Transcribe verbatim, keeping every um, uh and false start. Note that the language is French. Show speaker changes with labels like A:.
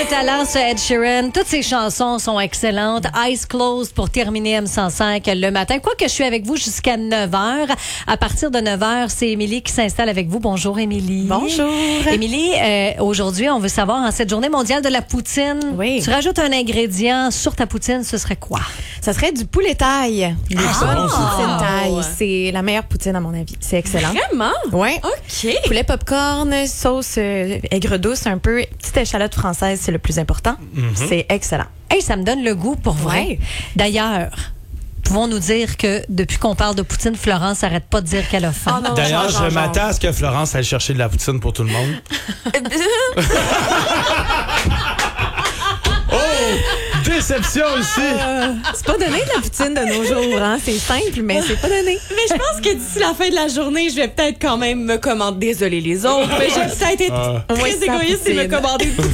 A: talent, ce Ed Sheeran. Toutes ses chansons sont excellentes. Eyes Closed pour terminer M cent cinq le matin. Quoique je suis avec vous jusqu'à neuf heures. À partir de neuf heures, c'est Émilie qui s'installe avec vous. Bonjour, Émilie.
B: Bonjour.
A: Émilie, euh, aujourd'hui, on veut savoir, en cette journée mondiale de la poutine,
B: oui.
A: tu rajoutes un ingrédient sur ta poutine, ce serait quoi?
B: Ça serait du poulet taille. Des
A: Ah,
B: bonnes
A: bon,
B: poutines
A: ça.
B: taille. C'est la meilleure poutine, à mon avis. C'est excellent.
C: Vraiment?
B: Oui.
C: OK.
B: Poulet popcorn, sauce euh, aigre douce, un peu. Petite échalote française, c'est le plus important. Mm-hmm. C'est excellent.
A: Hey, ça me donne le goût pour vrai.
B: Ouais.
A: D'ailleurs, pouvons-nous dire que depuis qu'on parle de poutine, Florence n'arrête pas de dire qu'elle a faim.
B: Oh non,
D: D'ailleurs,
B: genre,
D: je
B: genre,
D: m'attends à ce que Florence aille chercher de la poutine pour tout le monde. Oh! Déception ici!
B: Euh, c'est pas donné de la poutine de nos jours, hein. C'est simple, mais c'est pas donné.
C: Mais je pense que d'ici la fin de la journée, je vais peut-être quand même me commander. Désolée les autres, mais je vais peut-être être
D: Ah.
C: très
B: Ouais, ça
C: égoïste et me
B: poutine.
C: commander une poutine.